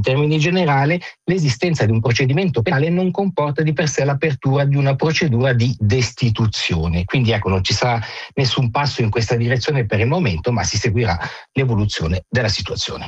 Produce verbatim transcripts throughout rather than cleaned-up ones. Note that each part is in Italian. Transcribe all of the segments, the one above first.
termini generali, l'esistenza di un procedimento penale non comporta di per sé l'apertura di una procedura di destituzione. Quindi ecco, non ci sarà nessun passo in questa direzione per il momento, ma si seguirà l'evoluzione della situazione.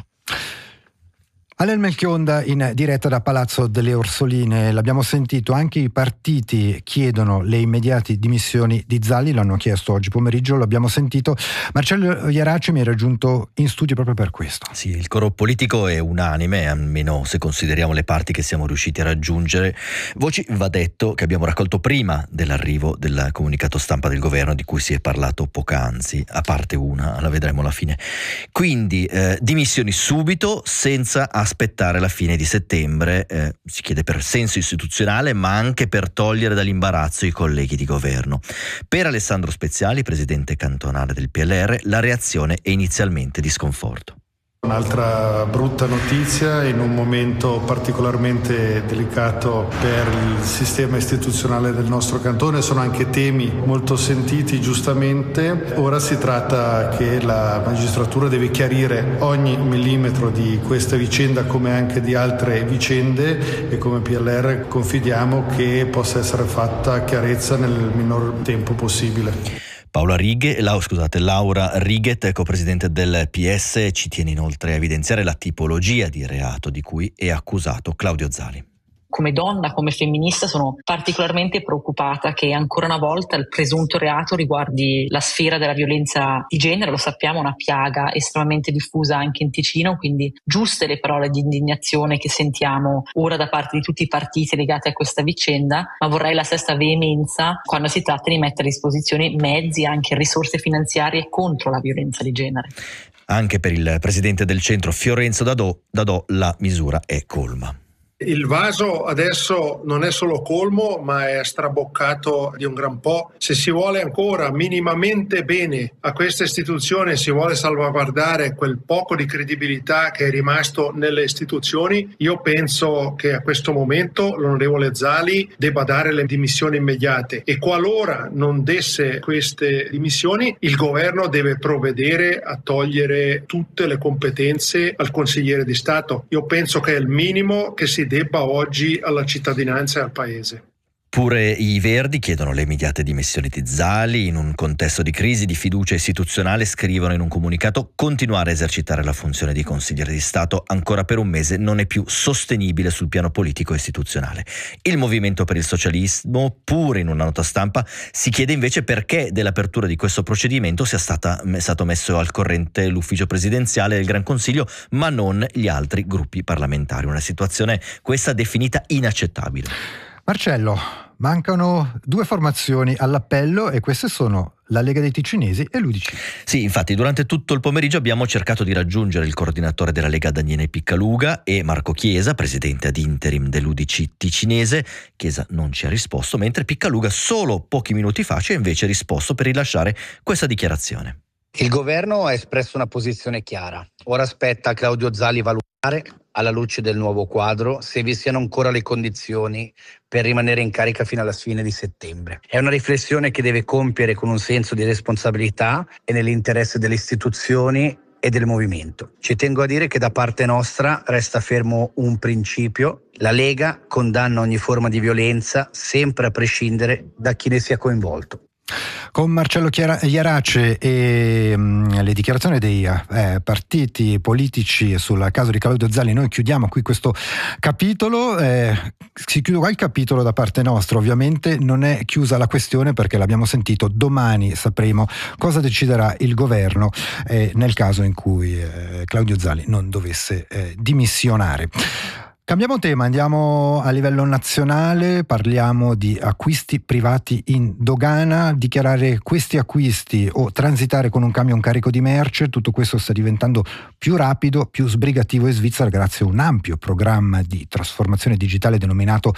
Alain Melchionda in diretta da Palazzo delle Orsoline. L'abbiamo sentito, anche i partiti chiedono le immediate dimissioni di Zalli, l'hanno chiesto oggi pomeriggio, l'abbiamo sentito. Marcello Iarace mi ha raggiunto in studio proprio per questo. Sì, il coro politico è unanime, almeno se consideriamo le parti che siamo riusciti a raggiungere. Voci, va detto, che abbiamo raccolto prima dell'arrivo del comunicato stampa del governo di cui si è parlato poc'anzi, a parte una, la vedremo alla fine. Quindi eh, dimissioni subito, senza aspettare la fine di settembre, eh, si chiede per senso istituzionale ma anche per togliere dall'imbarazzo i colleghi di governo. Per Alessandro Speziali, presidente cantonale del P L R, la reazione è inizialmente di sconforto. Un'altra brutta notizia in un momento particolarmente delicato per il sistema istituzionale del nostro cantone, sono anche temi molto sentiti giustamente. Ora si tratta che la magistratura deve chiarire ogni millimetro di questa vicenda come anche di altre vicende e come P L R confidiamo che possa essere fatta chiarezza nel minor tempo possibile. Paola Righe, la, scusate, Laura Righet, co-presidente del P S, ci tiene inoltre a evidenziare la tipologia di reato di cui è accusato Claudio Zali. Come donna, come femminista, sono particolarmente preoccupata che ancora una volta il presunto reato riguardi la sfera della violenza di genere. Lo sappiamo, è una piaga estremamente diffusa anche in Ticino, quindi giuste le parole di indignazione che sentiamo ora da parte di tutti i partiti legati a questa vicenda, ma vorrei la stessa veemenza quando si tratta di mettere a disposizione mezzi, anche risorse finanziarie contro la violenza di genere. Anche per il presidente del centro Fiorenzo Dadò, Dadò la misura è colma. Il vaso adesso non è solo colmo, ma è straboccato di un gran po'. Se si vuole ancora minimamente bene a questa istituzione, si vuole salvaguardare quel poco di credibilità che è rimasto nelle istituzioni, io penso che a questo momento l'onorevole Zali debba dare le dimissioni immediate e qualora non desse queste dimissioni, il governo deve provvedere a togliere tutte le competenze al consigliere di Stato. Io penso che è il minimo che si debba oggi alla cittadinanza e al Paese. Pure i Verdi chiedono le immediate dimissioni di Zali. In un contesto di crisi di fiducia istituzionale, scrivono in un comunicato: continuare a esercitare la funzione di consigliere di Stato ancora per un mese non è più sostenibile sul piano politico e istituzionale. Il Movimento per il Socialismo, pure in una nota stampa, si chiede invece perché dell'apertura di questo procedimento sia stata, è stato messo al corrente l'ufficio presidenziale del Gran Consiglio ma non gli altri gruppi parlamentari. Una situazione questa definita inaccettabile. Marcello, mancano due formazioni all'appello e queste sono la Lega dei Ticinesi e l'U D C. Sì, infatti durante tutto il pomeriggio abbiamo cercato di raggiungere il coordinatore della Lega Daniele Piccaluga e Marco Chiesa, presidente ad interim dell'U D C ticinese. Chiesa non ci ha risposto, mentre Piccaluga solo pochi minuti fa ci ha invece risposto per rilasciare questa dichiarazione. Il governo ha espresso una posizione chiara. Ora spetta a Claudio Zali valutare, alla luce del nuovo quadro, se vi siano ancora le condizioni per rimanere in carica fino alla fine di settembre. È una riflessione che deve compiere con un senso di responsabilità e nell'interesse delle istituzioni e del movimento. Ci tengo a dire che da parte nostra resta fermo un principio: la Lega condanna ogni forma di violenza, sempre a prescindere da chi ne sia coinvolto. Con Marcello Iarace e mh, le dichiarazioni dei eh, partiti politici sul caso di Claudio Zali, noi chiudiamo qui questo capitolo. Eh, si chiude qua il capitolo da parte nostra, ovviamente non è chiusa la questione perché l'abbiamo sentito, domani sapremo cosa deciderà il governo eh, nel caso in cui eh, Claudio Zali non dovesse eh, dimissionare. Cambiamo tema, andiamo a livello nazionale, parliamo di acquisti privati in dogana. Dichiarare questi acquisti o transitare con un camion carico di merce, tutto questo sta diventando più rapido, più sbrigativo in Svizzera grazie a un ampio programma di trasformazione digitale denominato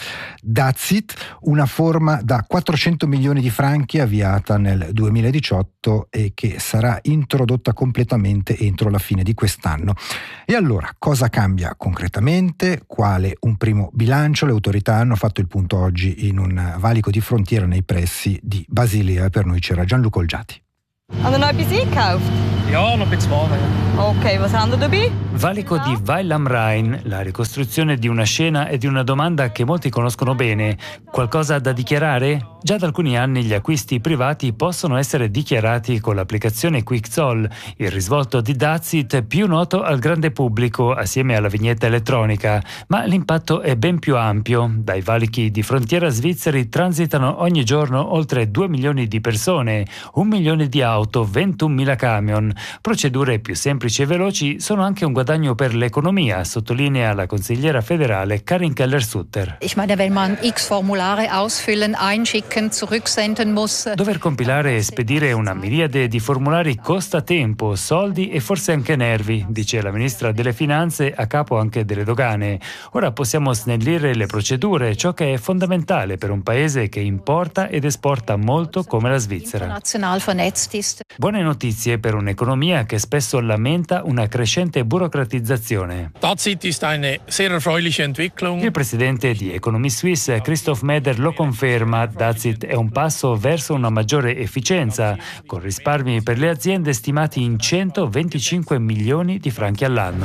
Dazit, una forma da quattrocento milioni di franchi avviata nel duemiladiciotto e che sarà introdotta completamente entro la fine di quest'anno. E allora, cosa cambia concretamente? Quale un primo bilancio? Le autorità hanno fatto il punto oggi in un valico di frontiera nei pressi di Basilea. Per noi c'era Gianluca Olgiati. Haben Sie noch etwas eingekauft? Ja, noch ein bisschen warm. Ok, was haben Sie dabei? Valico di Weil am Rhein, la ricostruzione di una scena e di una domanda che molti conoscono bene. Qualcosa da dichiarare? Già da alcuni anni gli acquisti privati possono essere dichiarati con l'applicazione QuickZoll, il risvolto di Dazit più noto al grande pubblico assieme alla vignetta elettronica, ma l'impatto è ben più ampio. Dai valichi di frontiera svizzeri transitano ogni giorno oltre due milioni di persone, un milione di auto, ventunomila camion. Procedure più semplici e veloci sono anche un guadagno per l'economia, sottolinea la consigliera federale Karin Keller-Sutter. Ich meine, wenn man X Formulare ausfüllen, einschicken, zurücksenden muss. Dover compilare e spedire una miriade di formulari costa tempo, soldi e forse anche nervi, dice la ministra delle Finanze a capo anche delle dogane. Ora possiamo snellire le procedure, ciò che è fondamentale per un paese che importa ed esporta molto come la Svizzera. Buone notizie per un'economia che spesso lamenta una crescente burocratizzazione. Dazit ist eine sehr erfreuliche Entwicklung. Il presidente di Economy Suisse, Christoph Meder, lo conferma. Dazit è un passo verso una maggiore efficienza, con risparmi per le aziende stimati in centoventicinque milioni di franchi all'anno.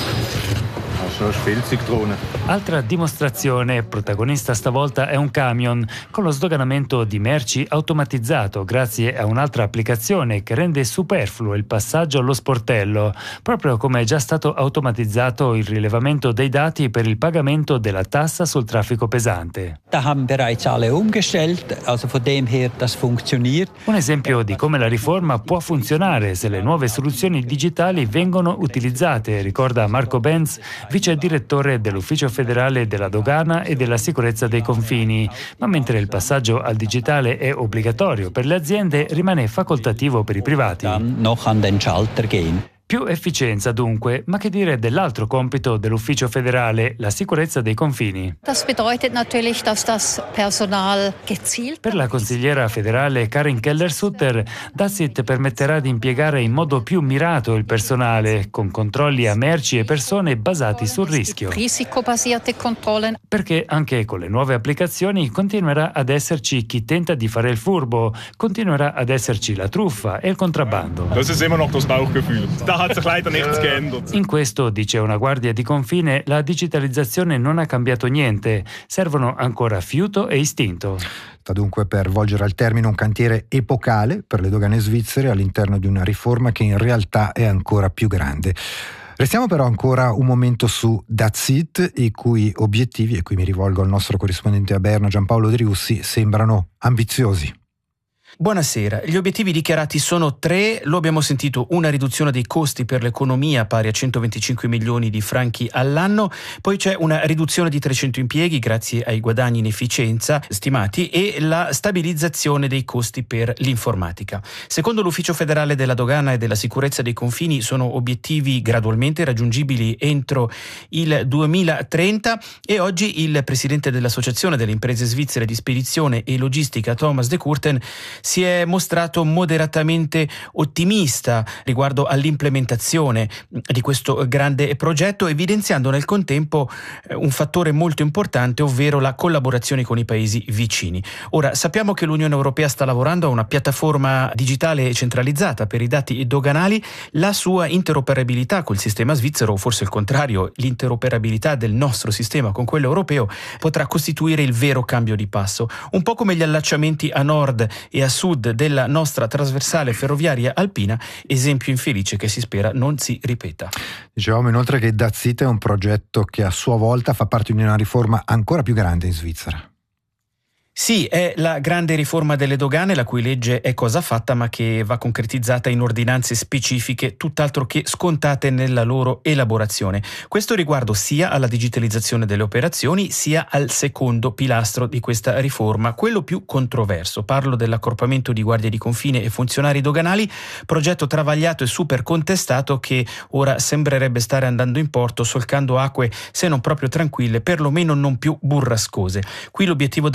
Altra dimostrazione, protagonista stavolta è un camion, con lo sdoganamento di merci automatizzato grazie a un'altra applicazione che rende superfluo il passaggio allo sportello, proprio come è già stato automatizzato il rilevamento dei dati per il pagamento della tassa sul traffico pesante. Un esempio di come la riforma può funzionare se le nuove soluzioni digitali vengono utilizzate, ricorda Marco Benz, vice direttore dell'Ufficio federale della dogana e della sicurezza dei confini, ma mentre il passaggio al digitale è obbligatorio per le aziende, rimane facoltativo per i privati. Più efficienza dunque, ma che dire dell'altro compito dell'Ufficio federale, la sicurezza dei confini? Per la consigliera federale Karin Keller-Sutter, Dazit permetterà di impiegare in modo più mirato il personale, con controlli a merci e persone basati sul rischio. Perché anche con le nuove applicazioni continuerà ad esserci chi tenta di fare il furbo, continuerà ad esserci la truffa e il contrabbando. Das ist immer noch das Bauchgefühl. Hat sich leider nichts geändert. In questo, dice una guardia di confine, la digitalizzazione non ha cambiato niente, servono ancora fiuto e istinto. Sta dunque per volgere al termine un cantiere epocale per le dogane svizzere all'interno di una riforma che in realtà è ancora più grande. Restiamo però ancora un momento su Dazit, i cui obiettivi, e qui mi rivolgo al nostro corrispondente a Berna Giampaolo Driussi, sembrano ambiziosi. Buonasera, gli obiettivi dichiarati sono tre, lo abbiamo sentito: una riduzione dei costi per l'economia pari a centoventicinque milioni di franchi all'anno, poi c'è una riduzione di trecento impieghi grazie ai guadagni in efficienza stimati e la stabilizzazione dei costi per l'informatica. Secondo l'Ufficio federale della dogana e della sicurezza dei confini sono obiettivi gradualmente raggiungibili entro il duemilatrenta e oggi il presidente dell'Associazione delle imprese svizzere di spedizione e logistica, Thomas de Kurten, si è mostrato moderatamente ottimista riguardo all'implementazione di questo grande progetto, evidenziando nel contempo un fattore molto importante, ovvero la collaborazione con i paesi vicini. Ora, sappiamo che l'Unione Europea sta lavorando a una piattaforma digitale centralizzata per i dati doganali. La sua interoperabilità col sistema svizzero, o forse il contrario, l'interoperabilità del nostro sistema con quello europeo, potrà costituire il vero cambio di passo. Un po' come gli allacciamenti a nord e a sud della nostra trasversale ferroviaria alpina, esempio infelice che si spera non si ripeta. Dicevamo inoltre che Dazit è un progetto che a sua volta fa parte di una riforma ancora più grande in Svizzera. Sì, è la grande riforma delle dogane, la cui legge è cosa fatta, ma che va concretizzata in ordinanze specifiche, tutt'altro che scontate nella loro elaborazione. Questo riguardo sia alla digitalizzazione delle operazioni, sia al secondo pilastro di questa riforma, quello più controverso. Parlo dell'accorpamento di guardie di confine e funzionari doganali, progetto travagliato e super contestato che ora sembrerebbe stare andando in porto, solcando acque se non proprio tranquille, perlomeno non più burrascose. Qui l'obiettivo dell'operazione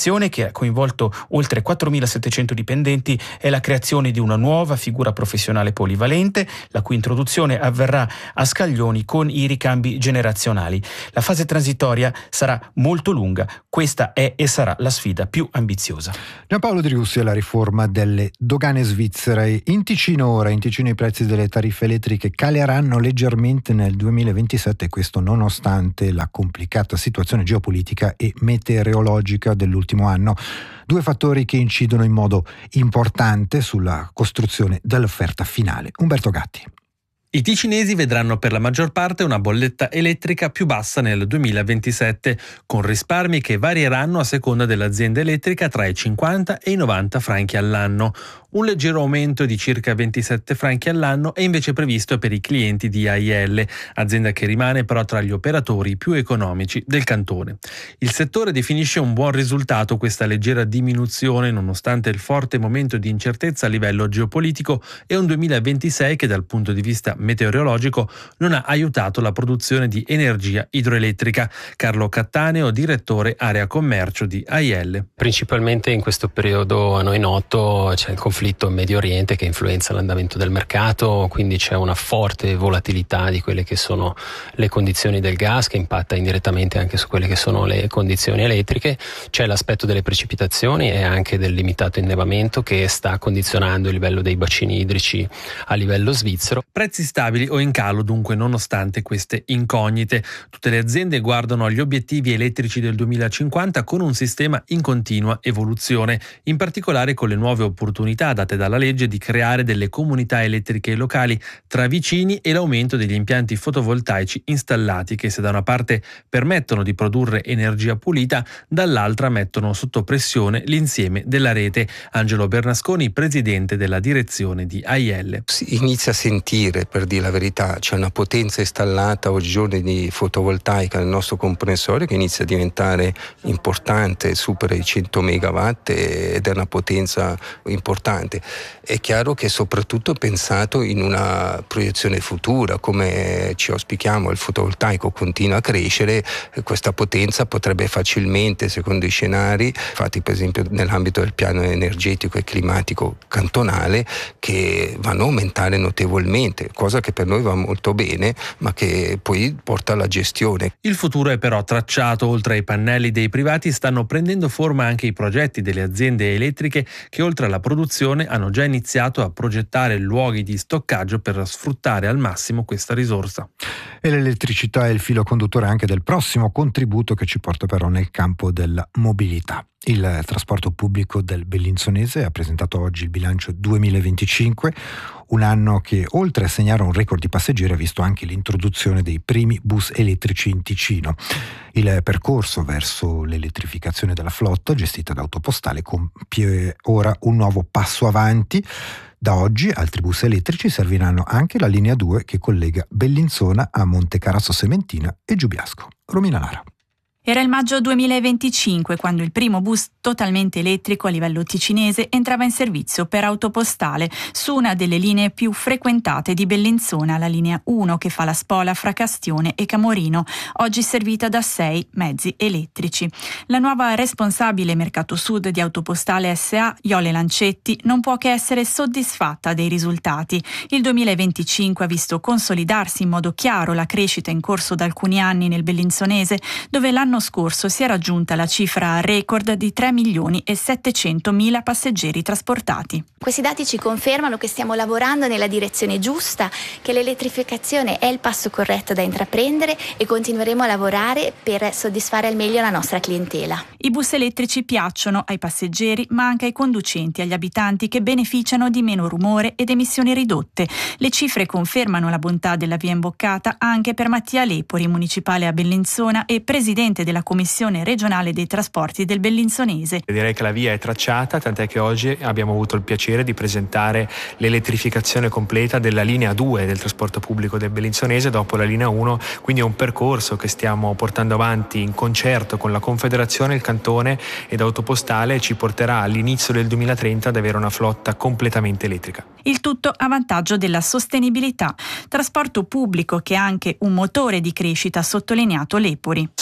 Un'operazione che ha coinvolto oltre quattromilasettecento dipendenti e la creazione di una nuova figura professionale polivalente, la cui introduzione avverrà a scaglioni con i ricambi generazionali. La fase transitoria sarà molto lunga, questa è e sarà la sfida più ambiziosa. Giampaolo Di Russi e la riforma delle dogane svizzere. In Ticino ora, in Ticino i prezzi delle tariffe elettriche caleranno leggermente nel duemilaventisette, questo nonostante la complicata situazione geopolitica e meteorologica dell'ultimo anno. Due fattori che incidono in modo importante sulla costruzione dell'offerta finale. Umberto Gatti. I ticinesi vedranno per la maggior parte una bolletta elettrica più bassa nel duemilaventisette, con risparmi che varieranno a seconda dell'azienda elettrica tra i cinquanta e i novanta franchi all'anno. Un leggero aumento di circa ventisette franchi all'anno è invece previsto per i clienti di A I L, azienda che rimane però tra gli operatori più economici del cantone. Il settore definisce un buon risultato questa leggera diminuzione nonostante il forte momento di incertezza a livello geopolitico e un duemilaventisei che dal punto di vista meteorologico non ha aiutato la produzione di energia idroelettrica. Carlo Cattaneo, direttore area commercio di A I L. Principalmente in questo periodo a noi noto c'è il conflitto in Medio Oriente che influenza l'andamento del mercato, quindi c'è una forte volatilità di quelle che sono le condizioni del gas che impatta indirettamente anche su quelle che sono le condizioni elettriche. C'è l'aspetto delle precipitazioni e anche del limitato innevamento che sta condizionando il livello dei bacini idrici a livello svizzero. Prezzi stabili o in calo dunque nonostante queste incognite. Tutte le aziende guardano agli obiettivi elettrici del duemilacinquanta con un sistema in continua evoluzione, in particolare con le nuove opportunità date dalla legge di creare delle comunità elettriche locali tra vicini e l'aumento degli impianti fotovoltaici installati che se da una parte permettono di produrre energia pulita, dall'altra mettono sotto pressione l'insieme della rete. Angelo Bernasconi, presidente della direzione di A I L. Si inizia a sentire, per dire la verità, c'è una potenza installata oggigiorno di fotovoltaica nel nostro comprensore che inizia a diventare importante, supera i cento megawatt ed è una potenza importante. È chiaro che è soprattutto pensato in una proiezione futura, come ci auspichiamo, il fotovoltaico continua a crescere, questa potenza potrebbe facilmente, secondo i scenari fatti per esempio nell'ambito del piano energetico e climatico cantonale, che vanno a aumentare notevolmente, cosa che per noi va molto bene, ma che poi porta alla gestione. Il futuro è però tracciato. Oltre ai pannelli dei privati stanno prendendo forma anche i progetti delle aziende elettriche che oltre alla produzione hanno già iniziato a progettare luoghi di stoccaggio per sfruttare al massimo questa risorsa. E l'elettricità è il filo conduttore anche del prossimo contributo che ci porta però nel campo della mobilità. Il trasporto pubblico del Bellinzonese ha presentato oggi il bilancio duemilaventicinque, un anno che oltre a segnare un record di passeggeri ha visto anche l'introduzione dei primi bus elettrici in Ticino. Il percorso verso l'elettrificazione della flotta gestita da Autopostale compie ora un nuovo passo avanti. Da oggi altri bus elettrici serviranno anche la linea due che collega Bellinzona a Montecarasso Sementina e Giubiasco. Romina Lara. Era il maggio duemilaventicinque quando il primo bus totalmente elettrico a livello ticinese entrava in servizio per Autopostale su una delle linee più frequentate di Bellinzona, la linea uno che fa la spola fra Castione e Camorino, oggi servita da sei mezzi elettrici. La nuova responsabile Mercato Sud di Autopostale S A, Iole Lancetti, non può che essere soddisfatta dei risultati. Il duemilaventicinque ha visto consolidarsi in modo chiaro la crescita in corso da alcuni anni nel Bellinzonese, dove l'anno L'anno scorso si è raggiunta la cifra record di tre milioni e settecentomila passeggeri trasportati. Questi dati ci confermano che stiamo lavorando nella direzione giusta, che l'elettrificazione è il passo corretto da intraprendere e continueremo a lavorare per soddisfare al meglio la nostra clientela. I bus elettrici piacciono ai passeggeri ma anche ai conducenti e agli abitanti che beneficiano di meno rumore ed emissioni ridotte. Le cifre confermano la bontà della via imboccata anche per Mattia Lepori, municipale a Bellinzona e presidente della Commissione regionale dei trasporti del Bellinzonese. Direi che la via è tracciata, tant'è che oggi abbiamo avuto il piacere di presentare l'elettrificazione completa della linea due del trasporto pubblico del Bellinzonese dopo la linea uno, quindi è un percorso che stiamo portando avanti in concerto con la Confederazione, il Cantone ed Autopostale e ci porterà all'inizio del duemilatrenta ad avere una flotta completamente elettrica. Il tutto a vantaggio della sostenibilità. Trasporto pubblico che è anche un motore di crescita, ha sottolineato Lepori. Sappiamo che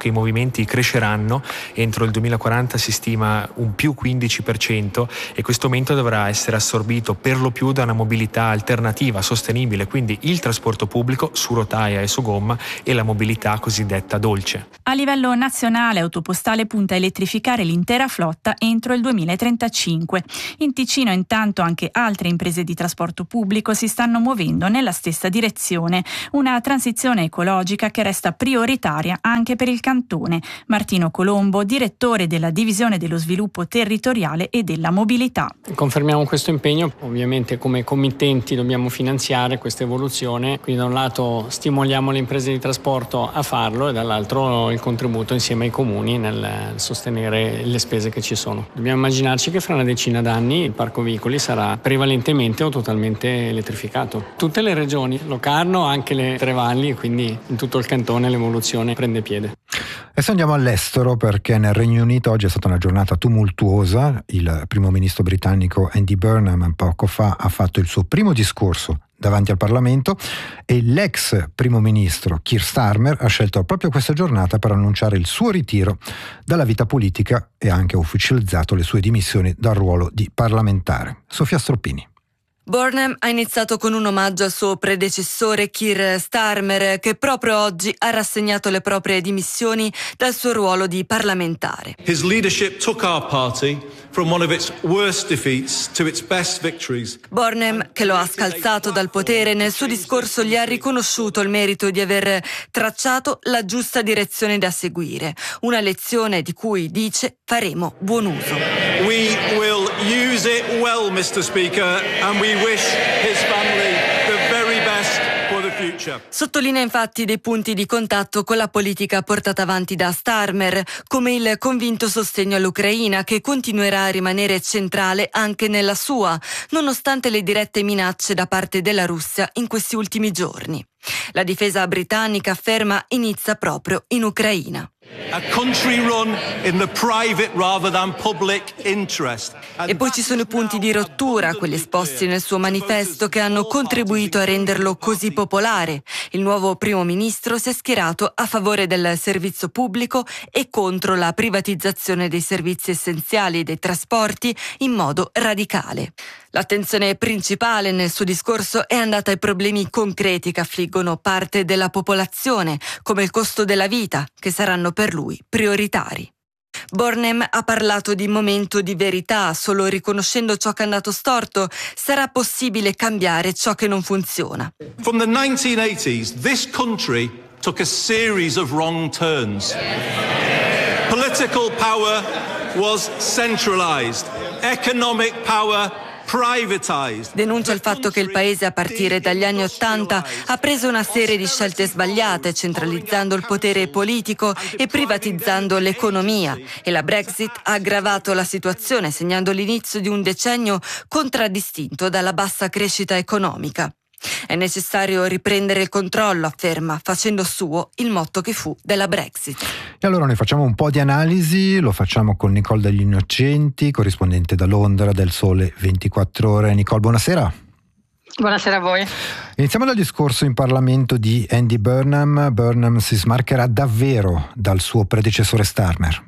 che i movimenti cresceranno, entro il duemilaquaranta si stima un più quindici per cento, e questo aumento dovrà essere assorbito per lo più da una mobilità alternativa, sostenibile, quindi il trasporto pubblico su rotaia e su gomma e la mobilità cosiddetta dolce. A livello nazionale, Autopostale punta a elettrificare l'intera flotta entro il duemilatrentacinque. In Ticino, intanto, anche altre imprese di trasporto pubblico si stanno muovendo nella stessa direzione. Una transizione ecologica che resta prioritaria anche per il cantone. Martino Colombo, direttore della Divisione dello Sviluppo Territoriale e della Mobilità. Confermiamo questo impegno, ovviamente come committenti dobbiamo finanziare questa evoluzione, quindi da un lato stimoliamo le imprese di trasporto a farlo e dall'altro il contributo insieme ai comuni nel sostenere le spese che ci sono. Dobbiamo immaginarci che fra una decina d'anni il parco veicoli sarà prevalentemente o totalmente elettrificato. Tutte le regioni, Locarno, anche le Tre Valli, quindi in tutto il cantone l'evoluzione prende piede. Adesso andiamo all'estero, perché nel Regno Unito oggi è stata una giornata tumultuosa. Il primo ministro britannico Andy Burnham poco fa ha fatto il suo primo discorso davanti al Parlamento e l'ex primo ministro Keir Starmer ha scelto proprio questa giornata per annunciare il suo ritiro dalla vita politica e ha anche ufficializzato le sue dimissioni dal ruolo di parlamentare. Sofia Stroppini. Burnham ha iniziato con un omaggio al suo predecessore Keir Starmer, che proprio oggi ha rassegnato le proprie dimissioni dal suo ruolo di parlamentare. His leadership took our party from one of its worst defeats to its best victories. Burnham, che lo ha scalzato dal potere, nel suo discorso gli ha riconosciuto il merito di aver tracciato la giusta direzione da seguire, una lezione di cui, dice, faremo buon uso. We will use it well, mister Speaker, and we wish his family the very best for the future. Sottolinea infatti dei punti di contatto con la politica portata avanti da Starmer, come il convinto sostegno all'Ucraina, che continuerà a rimanere centrale anche nella sua, nonostante le dirette minacce da parte della Russia in questi ultimi giorni. La difesa britannica, afferma, inizia proprio in Ucraina. A country run in the private rather than public interest. E poi ci sono i punti di rottura, quelli esposti nel suo manifesto, che hanno contribuito a renderlo così popolare. Il nuovo primo ministro si è schierato a favore del servizio pubblico e contro la privatizzazione dei servizi essenziali e dei trasporti in modo radicale. L'attenzione principale nel suo discorso è andata ai problemi concreti che affliggono parte della popolazione, come il costo della vita, che saranno per lui prioritari. Burnham ha parlato di momento di verità. Solo riconoscendo ciò che è andato storto sarà possibile cambiare ciò che non funziona. From the nineteen eighties, this country took a series of wrong turns. Political power was centralized. Economic power privatized. Denuncia il fatto che il paese a partire dagli anni Ottanta ha preso una serie di scelte sbagliate, centralizzando il potere politico e privatizzando l'economia, e la Brexit ha aggravato la situazione, segnando l'inizio di un decennio contraddistinto dalla bassa crescita economica. È necessario riprendere il controllo, afferma, facendo suo il motto che fu della Brexit. E allora noi facciamo un po' di analisi, lo facciamo con Nicole degli Innocenti, corrispondente da Londra del Sole ventiquattro Ore. Nicole, buonasera. Buonasera a voi. Iniziamo dal discorso in Parlamento di Andy Burnham. Burnham si smarcherà davvero dal suo predecessore Starmer?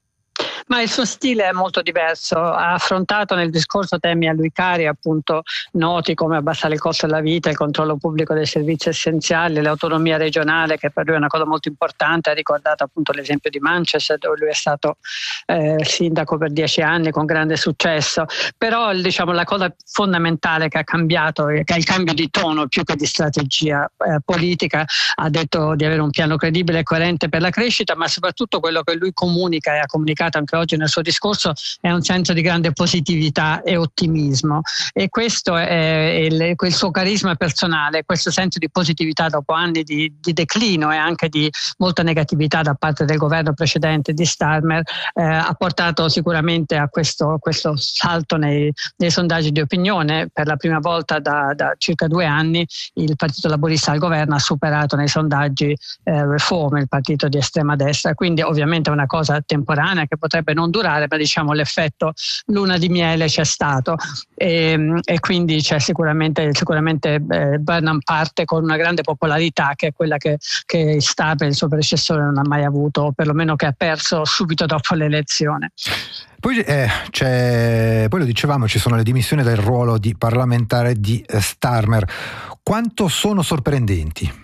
Ma il suo stile è molto diverso. Ha affrontato nel discorso temi a lui cari, appunto noti come abbassare il costo della vita, il controllo pubblico dei servizi essenziali, l'autonomia regionale, che per lui è una cosa molto importante. Ha ricordato appunto l'esempio di Manchester, dove lui è stato eh, sindaco per dieci anni con grande successo. Però diciamo la cosa fondamentale che ha cambiato è il cambio di tono più che di strategia eh, politica. Ha detto di avere un piano credibile e coerente per la crescita, ma soprattutto quello che lui comunica e ha comunicato anche oggi nel suo discorso è un senso di grande positività e ottimismo, e questo è il, il suo carisma personale, questo senso di positività dopo anni di, di declino e anche di molta negatività da parte del governo precedente di Starmer eh, ha portato sicuramente a questo, questo salto nei, nei sondaggi di opinione. Per la prima volta da, da circa due anni il Partito Laburista al governo ha superato nei sondaggi eh, Reform, il partito di estrema destra, quindi ovviamente è una cosa temporanea che potrebbe potrebbe non durare, ma diciamo l'effetto luna di miele c'è stato e, e quindi c'è sicuramente, sicuramente eh, Burnham parte con una grande popolarità che è quella che, che Starmer, il suo predecessore, non ha mai avuto, o perlomeno che ha perso subito dopo l'elezione. Poi, eh, c'è, poi lo dicevamo, ci sono le dimissioni dal ruolo di parlamentare di Starmer. Quanto sono sorprendenti?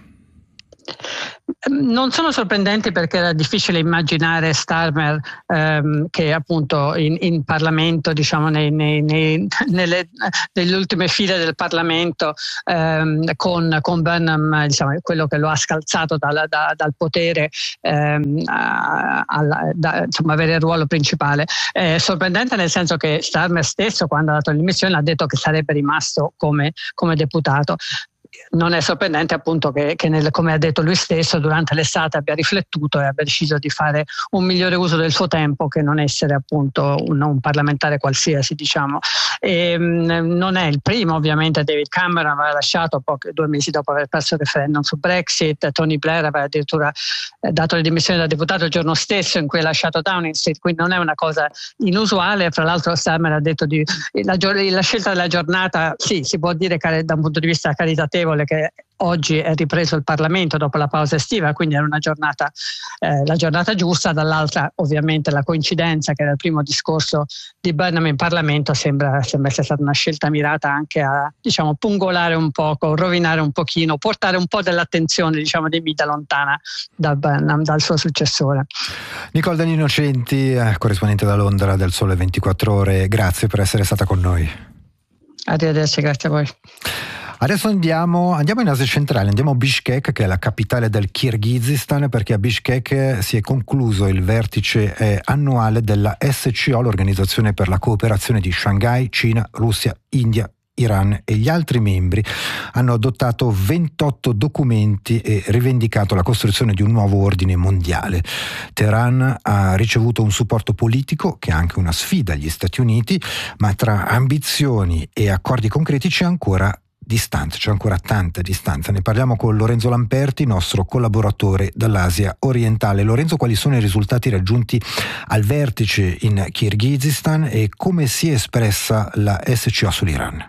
Non sono sorprendenti perché era difficile immaginare Starmer ehm, che appunto in, in Parlamento, diciamo nei, nei, nei, nelle, nelle ultime file del Parlamento ehm, con, con Burnham, diciamo, quello che lo ha scalzato dal, da, dal potere ehm, a, a, da, insomma, avere il ruolo principale. È sorprendente nel senso che Starmer stesso, quando ha dato le dimissioni, ha detto che sarebbe rimasto come, come deputato. Non è sorprendente appunto che, che nel, come ha detto lui stesso, durante l'estate abbia riflettuto e abbia deciso di fare un migliore uso del suo tempo che non essere appunto un, un parlamentare qualsiasi, diciamo. E, mh, non è il primo, ovviamente. David Cameron aveva lasciato pochi, due mesi dopo aver perso il referendum su Brexit, Tony Blair aveva addirittura eh, dato le dimissioni da deputato il giorno stesso in cui ha lasciato Downing Street, quindi non è una cosa inusuale. Fra l'altro Starmer ha detto di la, la scelta della giornata, sì, si può dire da un punto di vista caritatevole che oggi è ripreso il Parlamento dopo la pausa estiva, quindi era una giornata, eh, la giornata giusta. Dall'altra ovviamente la coincidenza che era il primo discorso di Burnham in Parlamento sembra, sembra essere stata una scelta mirata anche a, diciamo, pungolare un poco, rovinare un pochino, portare un po' dell'attenzione, diciamo, dei media lontana da Burnham, dal suo successore. Nicole Dagli Innocenti, eh, corrispondente da Londra del Sole ventiquattro Ore, grazie per essere stata con noi. Arrivederci, grazie a voi. Adesso andiamo, andiamo in Asia centrale, andiamo a Bishkek, che è la capitale del Kirghizistan, perché a Bishkek si è concluso il vertice eh, annuale della S C O, l'Organizzazione per la Cooperazione di Shanghai. Cina, Russia, India, Iran e gli altri membri hanno adottato ventotto documenti e rivendicato la costruzione di un nuovo ordine mondiale. Teheran ha ricevuto un supporto politico che è anche una sfida agli Stati Uniti, ma tra ambizioni e accordi concreti c'è ancora distanza, c'è ancora tanta distanza. Ne parliamo con Lorenzo Lamperti, nostro collaboratore dall'Asia orientale. Lorenzo, quali sono i risultati raggiunti al vertice in Kirghizistan e come si è espressa la S C O sull'Iran?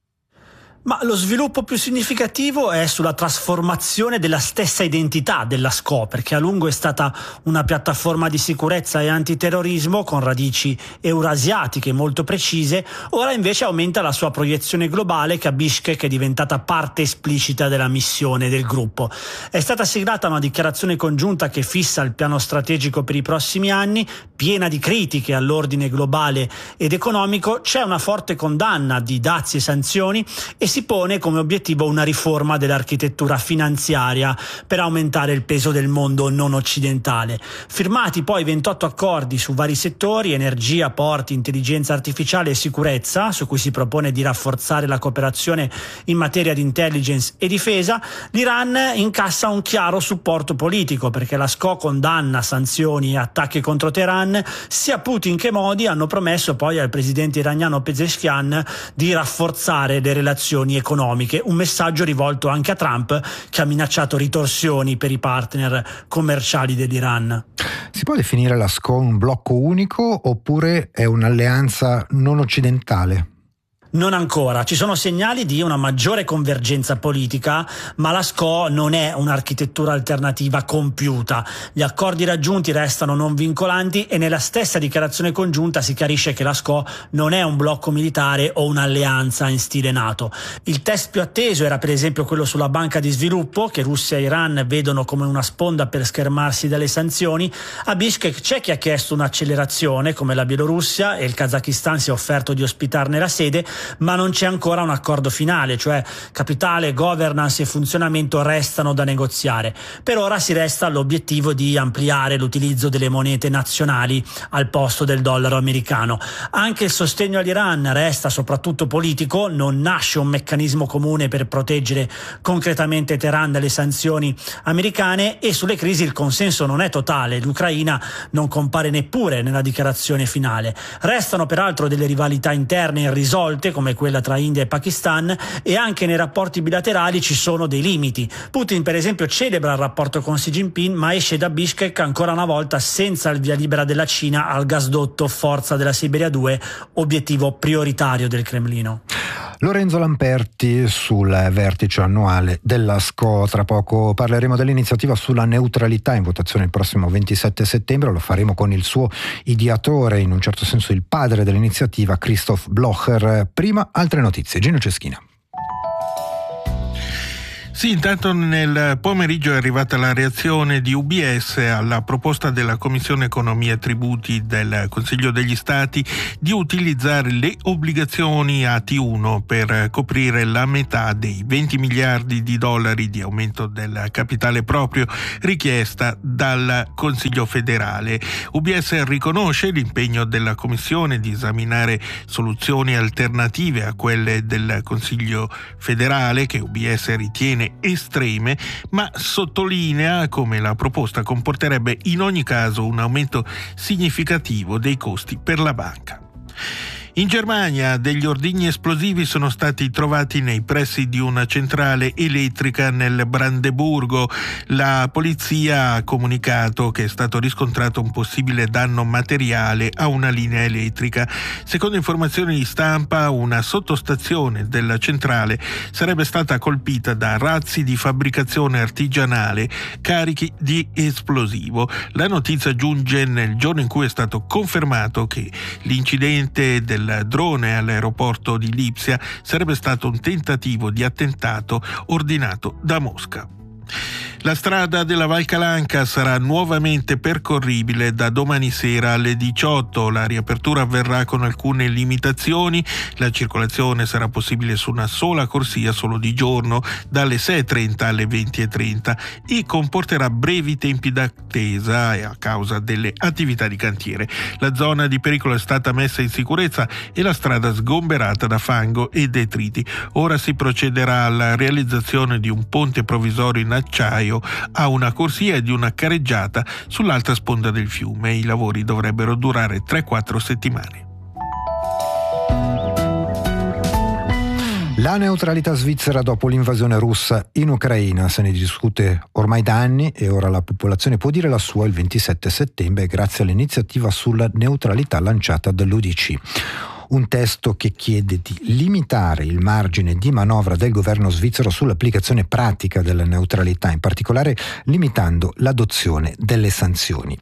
Ma lo sviluppo più significativo è sulla trasformazione della stessa identità della S C O, perché a lungo è stata una piattaforma di sicurezza e antiterrorismo con radici eurasiatiche molto precise. Ora invece aumenta la sua proiezione globale, che a Bishkek è diventata parte esplicita della missione del gruppo. È stata siglata una dichiarazione congiunta che fissa il piano strategico per i prossimi anni, piena di critiche all'ordine globale ed economico. C'è una forte condanna di dazi e sanzioni e si pone come obiettivo una riforma dell'architettura finanziaria per aumentare il peso del mondo non occidentale. Firmati poi ventotto accordi su vari settori: energia, porti, intelligenza artificiale e sicurezza, su cui si propone di rafforzare la cooperazione in materia di intelligence e difesa. L'Iran incassa un chiaro supporto politico, perché la S C O condanna sanzioni e attacchi contro Teheran. Sia Putin che Modi hanno promesso poi al presidente iraniano Pezeshkian di rafforzare le relazioni economiche, un messaggio rivolto anche a Trump, che ha minacciato ritorsioni per i partner commerciali dell'Iran. Si può definire la S C O un blocco unico oppure è un'alleanza non occidentale? Non ancora, ci sono segnali di una maggiore convergenza politica, ma la S C O non è un'architettura alternativa compiuta. Gli accordi raggiunti restano non vincolanti e nella stessa dichiarazione congiunta si chiarisce che la S C O non è un blocco militare o un'alleanza in stile NATO. Il test più atteso era per esempio quello sulla banca di sviluppo, che Russia e Iran vedono come una sponda per schermarsi dalle sanzioni. A Bishkek c'è chi ha chiesto un'accelerazione, come la Bielorussia, e il Kazakistan si è offerto di ospitarne la sede, ma non c'è ancora un accordo finale, cioè capitale, governance e funzionamento restano da negoziare. Per ora si resta all'obiettivo di ampliare l'utilizzo delle monete nazionali al posto del dollaro americano. Anche il sostegno all'Iran resta soprattutto politico, non nasce un meccanismo comune per proteggere concretamente Teheran dalle sanzioni americane, e sulle crisi il consenso non è totale. L'Ucraina non compare neppure nella dichiarazione finale. Restano peraltro delle rivalità interne irrisolte, strategiche come quella tra India e Pakistan, e anche nei rapporti bilaterali ci sono dei limiti. Putin per esempio celebra il rapporto con Xi Jinping, ma esce da Bishkek ancora una volta senza il via libera della Cina al gasdotto Forza della Siberia due, obiettivo prioritario del Cremlino. Lorenzo Lamperti sul vertice annuale della S C O. Tra poco parleremo dell'iniziativa sulla neutralità in votazione il prossimo ventisette settembre. Lo faremo con il suo ideatore, in un certo senso il padre dell'iniziativa, Christoph Blocher. Prima altre notizie. Gino Ceschina. Sì, intanto nel pomeriggio è arrivata la reazione di U B S alla proposta della Commissione Economia e Tributi del Consiglio degli Stati di utilizzare le obbligazioni A T uno per coprire la metà dei venti miliardi di dollari di aumento del capitale proprio richiesta dal Consiglio federale. U B S riconosce l'impegno della Commissione di esaminare soluzioni alternative a quelle del Consiglio federale, che U B S ritiene estreme, ma sottolinea come la proposta comporterebbe in ogni caso un aumento significativo dei costi per la banca. In Germania degli ordigni esplosivi sono stati trovati nei pressi di una centrale elettrica nel Brandeburgo. La polizia ha comunicato che è stato riscontrato un possibile danno materiale a una linea elettrica. Secondo informazioni di stampa, una sottostazione della centrale sarebbe stata colpita da razzi di fabbricazione artigianale carichi di esplosivo. La notizia giunge nel giorno in cui è stato confermato che l'incidente del Il drone all'aeroporto di Lipsia sarebbe stato un tentativo di attentato ordinato da Mosca. La strada della Val Calanca sarà nuovamente percorribile da domani sera alle diciotto. La riapertura avverrà con alcune limitazioni. La circolazione sarà possibile su una sola corsia solo di giorno, dalle sei e trenta alle venti e trenta, e comporterà brevi tempi d'attesa a causa delle attività di cantiere. La zona di pericolo è stata messa in sicurezza e la strada sgomberata da fango e detriti. Ora si procederà alla realizzazione di un ponte provvisorio in acciaio a una corsia e di una careggiata sull'altra sponda del fiume. I lavori dovrebbero durare tre quattro settimane. La neutralità svizzera dopo l'invasione russa in Ucraina. Se ne discute ormai da anni e ora la popolazione può dire la sua il ventisette settembre grazie all'iniziativa sulla neutralità lanciata dall'U D C. Un testo che chiede di limitare il margine di manovra del governo svizzero sull'applicazione pratica della neutralità, in particolare limitando l'adozione delle sanzioni.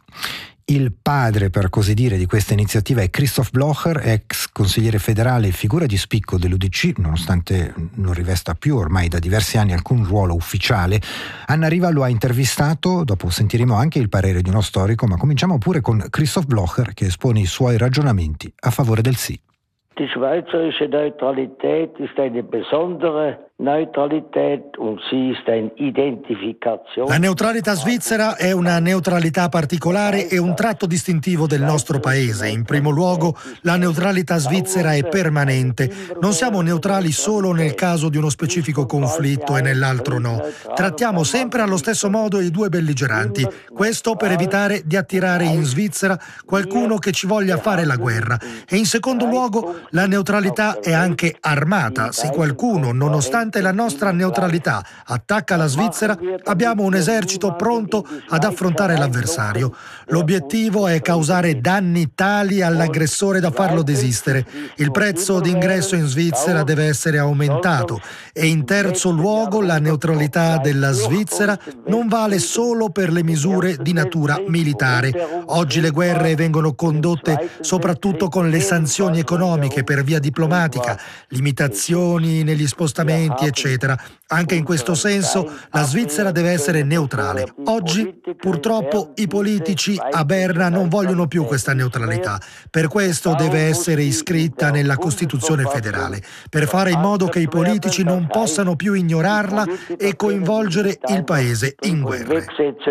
Il padre, per così dire, di questa iniziativa è Christoph Blocher, ex consigliere federale e figura di spicco dell'U D C, nonostante non rivesta più ormai da diversi anni alcun ruolo ufficiale. Anna Riva lo ha intervistato, dopo sentiremo anche il parere di uno storico, ma cominciamo pure con Christoph Blocher che espone i suoi ragionamenti a favore del sì. Die schweizerische Neutralität ist eine besondere Neutralität und sie ist eine Identifikation. La neutralità svizzera è una neutralità particolare e un tratto distintivo del nostro paese. In primo luogo, la neutralità svizzera è permanente. Non siamo neutrali solo nel caso di uno specifico conflitto e nell'altro no. Trattiamo sempre allo stesso modo i due belligeranti. Questo per evitare di attirare in Svizzera qualcuno che ci voglia fare la guerra. E in secondo luogo, la neutralità è anche armata. Se qualcuno, nonostante la nostra neutralità, attacca la Svizzera, abbiamo un esercito pronto ad affrontare l'avversario. L'obiettivo è causare danni tali all'aggressore da farlo desistere. Il prezzo d'ingresso in Svizzera deve essere aumentato e in terzo luogo la neutralità della Svizzera non vale solo per le misure di natura militare. Oggi le guerre vengono condotte soprattutto con le sanzioni economiche per via diplomatica, limitazioni negli spostamenti, eccetera. Anche in questo senso la Svizzera deve essere neutrale. Oggi, purtroppo, i politici a Berna non vogliono più questa neutralità. Per questo deve essere iscritta nella Costituzione federale, per fare in modo che i politici non possano più ignorarla e coinvolgere il paese in guerre.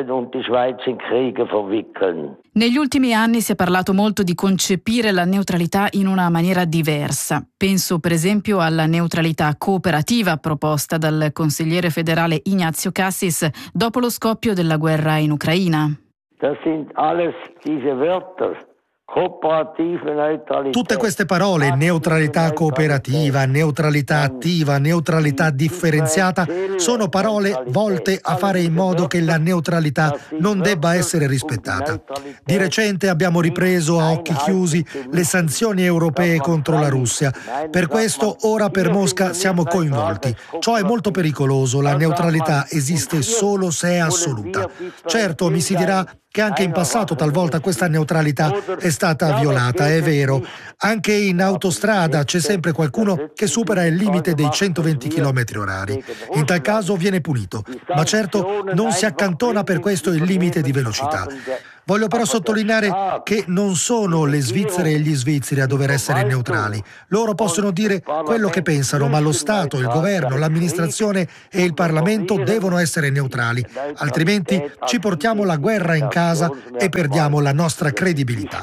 Negli ultimi anni si è parlato molto di concepire la neutralità in una maniera diversa. Penso per esempio alla neutralità cooperativa proposta dal consigliere federale Ignazio Cassis dopo lo scoppio della guerra in Ucraina. Das sind alles diese Wörter, Tutte queste parole, neutralità cooperativa, neutralità attiva, neutralità differenziata, sono parole volte a fare in modo che la neutralità non debba essere rispettata. Di recente abbiamo ripreso a occhi chiusi le sanzioni europee contro la Russia. Per questo ora per Mosca siamo coinvolti. Ciò è molto pericoloso, la neutralità esiste solo se è assoluta. Certo, mi si dirà che anche in passato talvolta questa neutralità è stata violata, è vero. Anche in autostrada c'è sempre qualcuno che supera il limite dei centoventi chilometri orari. In tal caso viene punito, ma certo non si accantona per questo il limite di velocità. Voglio però sottolineare che non sono le Svizzere e gli svizzeri a dover essere neutrali. Loro possono dire quello che pensano, ma lo Stato, il governo, l'amministrazione e il Parlamento devono essere neutrali, altrimenti ci portiamo la guerra in casa e perdiamo la nostra credibilità.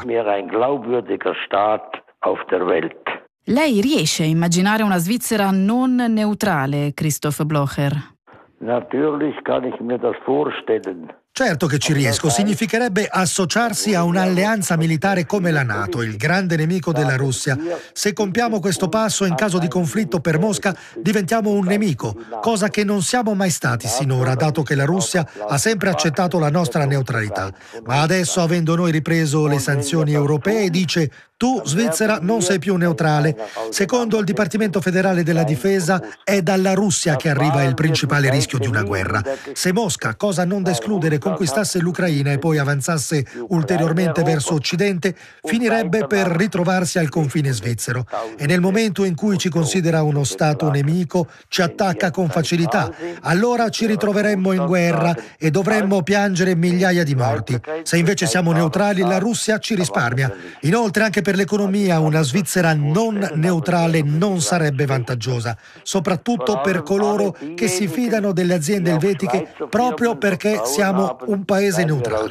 Lei riesce a immaginare una Svizzera non neutrale, Christoph Blocher? Natürlich kann ich mir das vorstellen. Certo che ci riesco, significherebbe associarsi a un'alleanza militare come la NATO, il grande nemico della Russia. Se compiamo questo passo in caso di conflitto per Mosca, diventiamo un nemico, cosa che non siamo mai stati sinora, dato che la Russia ha sempre accettato la nostra neutralità. Ma adesso, avendo noi ripreso le sanzioni europee, dice: tu, Svizzera, non sei più neutrale. Secondo il Dipartimento federale della difesa, è dalla Russia che arriva il principale rischio di una guerra. Se Mosca, cosa non da escludere, conquistasse l'Ucraina e poi avanzasse ulteriormente verso Occidente, finirebbe per ritrovarsi al confine svizzero. E nel momento in cui ci considera uno Stato nemico, ci attacca con facilità. Allora ci ritroveremmo in guerra e dovremmo piangere migliaia di morti. Se invece siamo neutrali, la Russia ci risparmia. Inoltre, anche per l'economia, una Svizzera non neutrale non sarebbe vantaggiosa, soprattutto per coloro che si fidano delle aziende elvetiche proprio perché siamo un paese neutrale.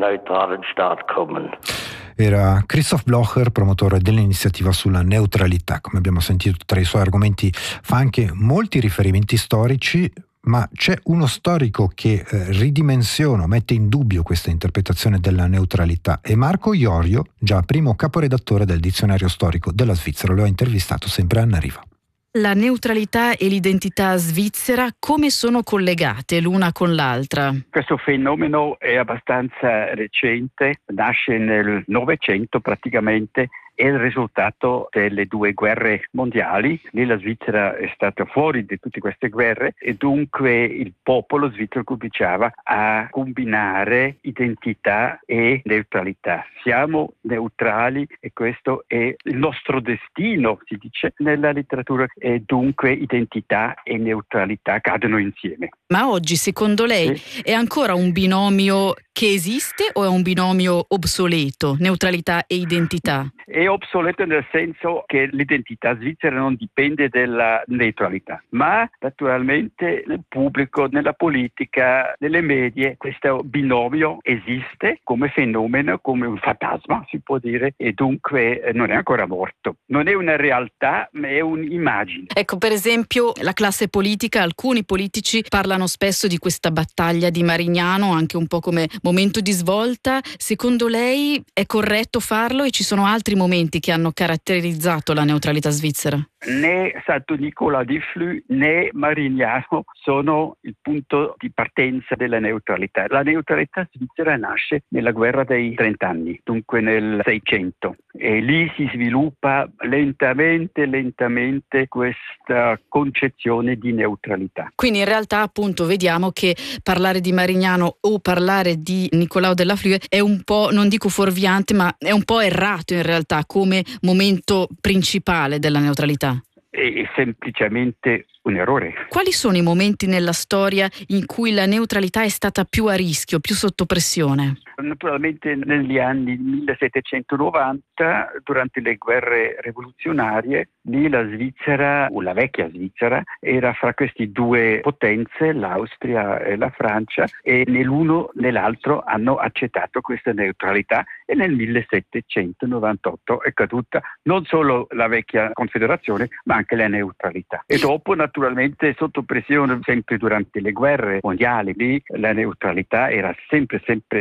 Era Christoph Blocher, promotore dell'iniziativa sulla neutralità. Come abbiamo sentito, tra i suoi argomenti fa anche molti riferimenti storici, ma c'è uno storico che eh, ridimensiona, mette in dubbio questa interpretazione della neutralità. È Marco Iorio, già primo caporedattore del dizionario storico della Svizzera. Lo ha intervistato sempre a Anna Riva. La neutralità e l'identità svizzera come sono collegate l'una con l'altra? Questo fenomeno è abbastanza recente, nasce nel Novecento praticamente, è il risultato delle due guerre mondiali. Lì la Svizzera è stata fuori di tutte queste guerre e dunque il popolo svizzero cominciava a combinare identità e neutralità. Siamo neutrali e questo è il nostro destino, si dice nella letteratura, e dunque identità e neutralità cadono insieme. Ma oggi, secondo lei, sì, è ancora un binomio che esiste o è un binomio obsoleto, neutralità e identità? È obsoleto nel senso che l'identità svizzera non dipende dalla neutralità, ma naturalmente nel pubblico, nella politica, nelle medie, questo binomio esiste come fenomeno, come un fantasma si può dire, e dunque non è ancora morto. Non è una realtà, ma è un'immagine. Ecco, per esempio, la classe politica, alcuni politici parlano spesso di questa battaglia di Marignano, anche un po' come momento di svolta. Secondo lei è corretto farlo e ci sono altri momenti che hanno caratterizzato la neutralità svizzera? Né Santo Nicola di Flù né Marignano sono il punto di partenza della neutralità. La neutralità svizzera nasce nella guerra dei trent'anni, dunque nel Seicento, e lì si sviluppa lentamente, lentamente questa concezione di neutralità. Quindi in realtà appunto vediamo che parlare di Marignano o parlare di Nicolao della Flù è un po', non dico fuorviante, ma è un po' errato in realtà come momento principale della neutralità. È semplicemente un errore. Quali sono i momenti nella storia in cui la neutralità è stata più a rischio, più sotto pressione? Naturalmente negli anni millesettecentonovanta, durante le guerre rivoluzionarie, lì la Svizzera, o la vecchia Svizzera, era fra queste due potenze, l'Austria e la Francia, e nell'uno nell'altro hanno accettato questa neutralità e nel millesettecentonovantotto è caduta non solo la vecchia Confederazione, ma anche la neutralità. E dopo naturalmente sotto pressione sempre durante le guerre mondiali, lì la neutralità era sempre sempre sotto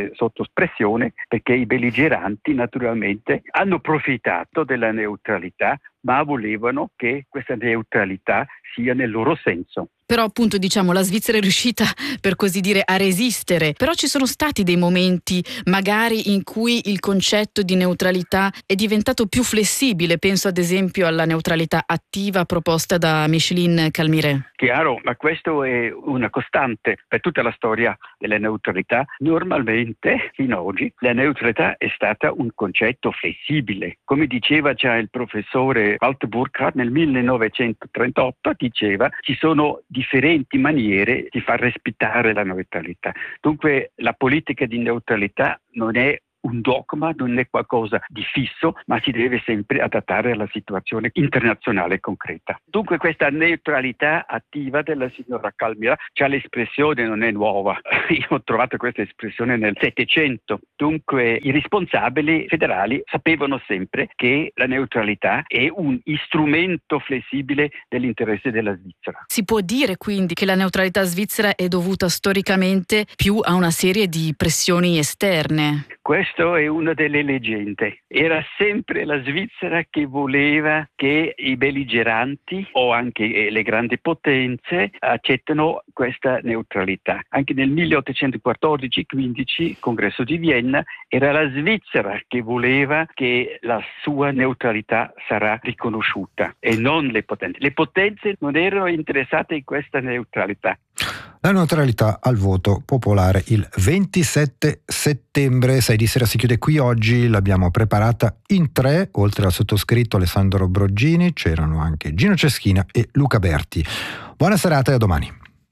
sottoespressione perché i belligeranti naturalmente hanno approfittato della neutralità, ma volevano che questa neutralità sia nel loro senso. Però appunto diciamo la Svizzera è riuscita per così dire a resistere, però ci sono stati dei momenti magari in cui il concetto di neutralità è diventato più flessibile, penso ad esempio alla neutralità attiva proposta da Micheline Calmiret. Chiaro, ma questo è una costante per tutta la storia della neutralità. Normalmente fino ad oggi la neutralità è stata un concetto flessibile, come diceva già il professore Walter Burkhardt nel millenovecentotrentotto, diceva ci sono differenti maniere di far rispettare la neutralità. Dunque la politica di neutralità non è un dogma, non è qualcosa di fisso, ma si deve sempre adattare alla situazione internazionale concreta. Dunque questa neutralità attiva della signora Calmiret, già l'espressione non è nuova, io ho trovato questa espressione nel Settecento. Dunque i responsabili federali sapevano sempre che la neutralità è un strumento flessibile dell'interesse della Svizzera. Si può dire quindi che la neutralità svizzera è dovuta storicamente più a una serie di pressioni esterne? Questo è una delle leggende. Era sempre la Svizzera che voleva che i belligeranti o anche le grandi potenze accettano questa neutralità. Anche nel milleottocentoquattordici quindici, congresso di Vienna, era la Svizzera che voleva che la sua neutralità sarà riconosciuta e non le potenze. Le potenze non erano interessate in questa neutralità. La neutralità al voto popolare il ventisette settembre, sei di sera si chiude qui oggi, l'abbiamo preparata in tre, oltre al sottoscritto Alessandro Broggini c'erano anche Gino Ceschina e Luca Berti. Buona serata e a domani.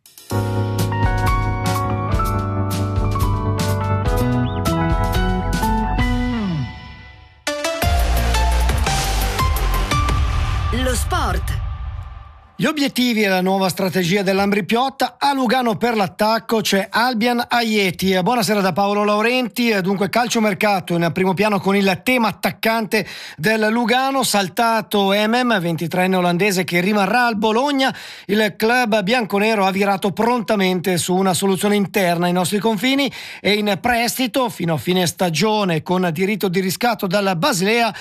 Lo sport. Gli obiettivi e la nuova strategia dell'Ambrì-Piotta. A Lugano per l'attacco c'è Albian Ajeti. Buonasera da Paolo Laurenti. Dunque calciomercato in primo piano con il tema attaccante del Lugano, saltato Emem, ventitreenne olandese che rimarrà al Bologna. Il club bianconero ha virato prontamente su una soluzione interna ai nostri confini e in prestito fino a fine stagione con diritto di riscatto dalla Basilea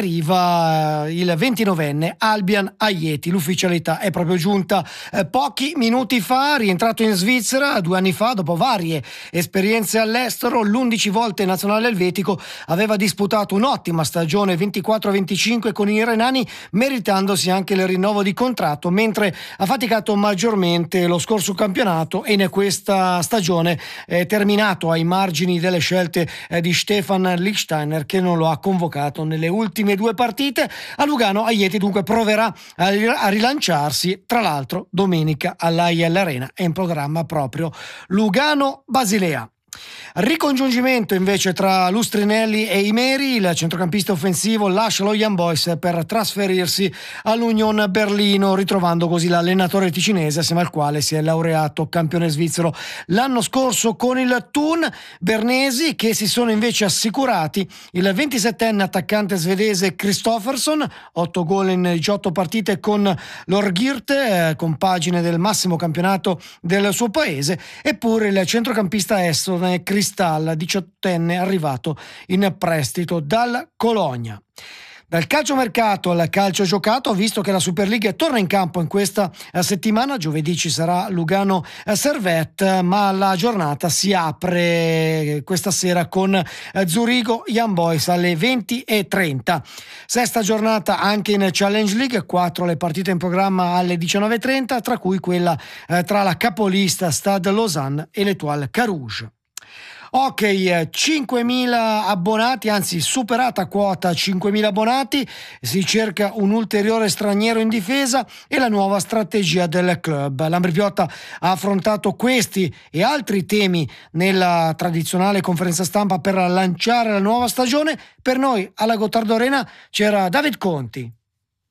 arriva il ventinovenne Albian Ajeti. L'ufficialità è proprio giunta eh, pochi minuti fa, rientrato in Svizzera due anni fa dopo varie esperienze all'estero, l'undici volte nazionale elvetico aveva disputato un'ottima stagione ventiquattro venticinque con i renani, meritandosi anche il rinnovo di contratto, mentre ha faticato maggiormente lo scorso campionato e in questa stagione è terminato ai margini delle scelte eh, di Stefan Lichtsteiner, che non lo ha convocato nelle ultime due partite. A Lugano Ajeti dunque proverà a, a rilanciare. Tra l'altro domenica all'A I L Arena è in programma proprio Lugano-Basilea. Ricongiungimento invece tra Lustrinelli e Imeri, il centrocampista offensivo lascia lo Young Boys per trasferirsi all'Union Berlino, ritrovando così l'allenatore ticinese assieme al quale si è laureato campione svizzero l'anno scorso con il Thun. Bernesi che si sono invece assicurati il ventisettenne attaccante svedese Kristoffersson, otto gol in diciotto partite con l'Orgirte, eh, compagine del massimo campionato del suo paese, eppure il centrocampista estone Cristal, diciottenne arrivato in prestito dal Colonia. Dal calciomercato al calcio giocato, visto che la Superliga torna in campo in questa settimana, giovedì ci sarà Lugano-Servette, ma la giornata si apre questa sera con Zurigo Young Boys alle venti e trenta. Sesta giornata anche in Challenge League, quattro le partite in programma alle diciannove e trenta, tra cui quella tra la capolista Stade Lausanne e l'Étoile Carouge. Ok, cinquemila abbonati, anzi superata quota cinquemila abbonati, si cerca un ulteriore straniero in difesa e la nuova strategia del club. L'Ambrì-Piotta ha affrontato questi e altri temi nella tradizionale conferenza stampa per lanciare la nuova stagione. Per noi alla Gottardo Arena c'era David Conti.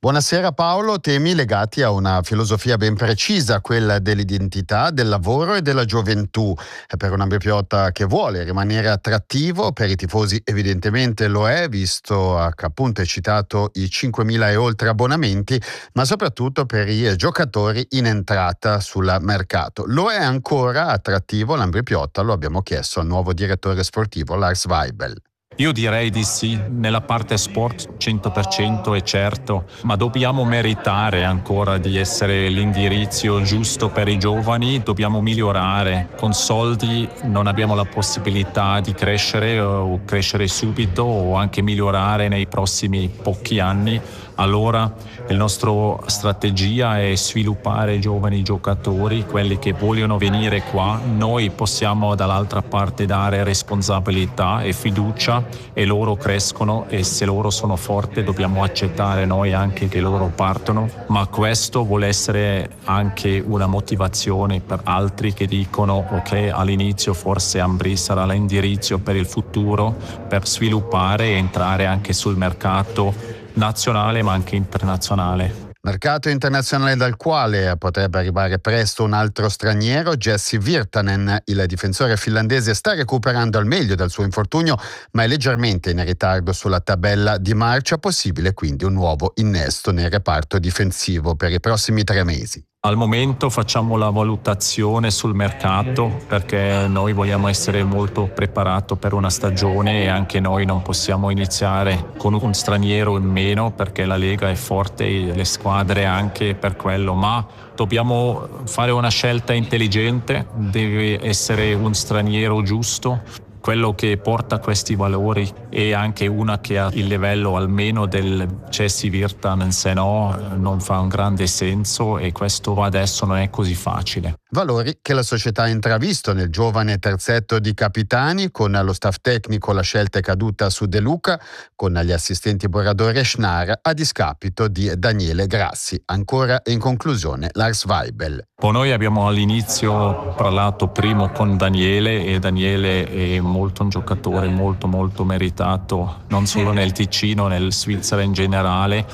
Buonasera Paolo, temi legati a una filosofia ben precisa, quella dell'identità, del lavoro e della gioventù. Per un Ambrì-Piotta che vuole rimanere attrattivo, per i tifosi evidentemente lo è, visto che appunto hai citato i cinquemila e oltre abbonamenti, ma soprattutto per i giocatori in entrata sul mercato. Lo è ancora attrattivo l'Ambrì-Piotta? Lo abbiamo chiesto al nuovo direttore sportivo Lars Weibel. Io direi di sì, nella parte sport cento per cento è certo, ma dobbiamo meritare ancora di essere l'indirizzo giusto per i giovani, dobbiamo migliorare. Con soldi non abbiamo la possibilità di crescere o crescere subito o anche migliorare nei prossimi pochi anni. Allora la nostra strategia è sviluppare giovani giocatori, quelli che vogliono venire qua. Noi possiamo dall'altra parte dare responsabilità e fiducia e loro crescono, e se loro sono forti dobbiamo accettare noi anche che loro partono, ma questo vuole essere anche una motivazione per altri che dicono ok, all'inizio forse Ambrì sarà l'indirizzo per il futuro, per sviluppare e entrare anche sul mercato nazionale ma anche internazionale. Mercato internazionale dal quale potrebbe arrivare presto un altro straniero. Jesse Virtanen, il difensore finlandese, sta recuperando al meglio dal suo infortunio, ma è leggermente in ritardo sulla tabella di marcia. Possibile quindi un nuovo innesto nel reparto difensivo per i prossimi tre mesi. Al momento facciamo la valutazione sul mercato perché noi vogliamo essere molto preparati per una stagione e anche noi non possiamo iniziare con un straniero in meno perché la Lega è forte e le squadre anche per quello, ma dobbiamo fare una scelta intelligente, deve essere un straniero giusto, quello che porta questi valori e anche una che ha il livello almeno del Jesse Virtanen, se no non fa un grande senso e questo adesso non è così facile. Valori che la società ha intravisto nel giovane terzetto di capitani. Con lo staff tecnico la scelta è caduta su De Luca, con gli assistenti Boradore e Schnar a discapito di Daniele Grassi. Ancora in conclusione Lars Weibel. Poi noi abbiamo all'inizio parlato primo con Daniele e Daniele è molto un giocatore molto molto meritato, non solo nel Ticino, nel Svizzera in generale,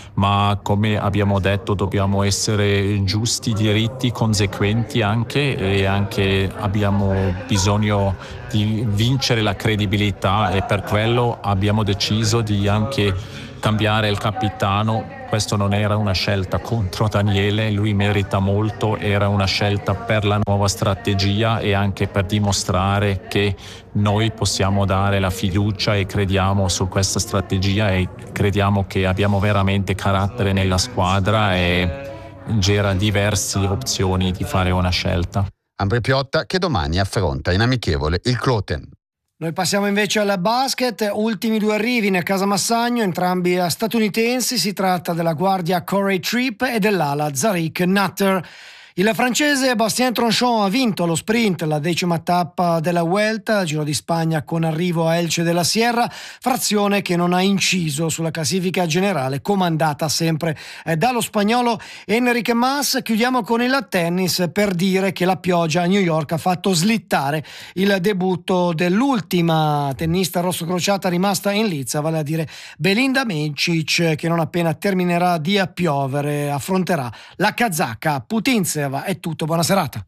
ma come abbiamo detto dobbiamo essere giusti, diritti, conseguenti anche e anche abbiamo bisogno di vincere la credibilità e per quello abbiamo deciso di anche cambiare il capitano. Questo non era una scelta contro Daniele, lui merita molto, era una scelta per la nuova strategia e anche per dimostrare che noi possiamo dare la fiducia e crediamo su questa strategia e crediamo che abbiamo veramente carattere nella squadra e c'era diverse opzioni di fare una scelta. Ambrì-Piotta che domani affronta in amichevole il Kloten. Noi passiamo invece al basket, ultimi due arrivi nel Casa Massagno, entrambi statunitensi, si tratta della guardia Corey Tripp e dell'ala Zarik Nutter. Il francese Bastien Tronchon ha vinto lo sprint, la decima tappa della Vuelta, Giro di Spagna con arrivo a Elche della Sierra, frazione che non ha inciso sulla classifica generale comandata sempre dallo spagnolo Enrique Mas. Chiudiamo con il tennis per dire che la pioggia a New York ha fatto slittare il debutto dell'ultima tennista rossocrociata rimasta in lizza, vale a dire Belinda Bencic, che non appena terminerà di piovere affronterà la kazaka Putintseva. È tutto, buona serata.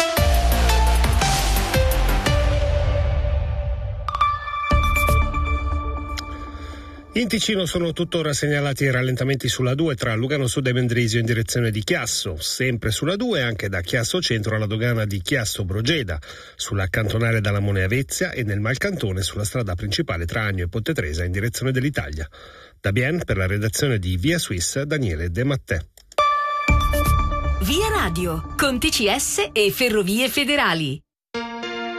In Ticino sono tuttora segnalati rallentamenti sulla due tra Lugano Sud e Mendrisio in direzione di Chiasso, sempre sulla due anche da Chiasso Centro alla dogana di Chiasso Brogeda, sulla cantonale da Lamone a Vezia e nel Malcantone sulla strada principale tra Agno e Ponte Tresa in direzione dell'Italia. Da Bien per la redazione di Via Suisse, Daniele De Mattè. Via Radio, con T C S e Ferrovie Federali.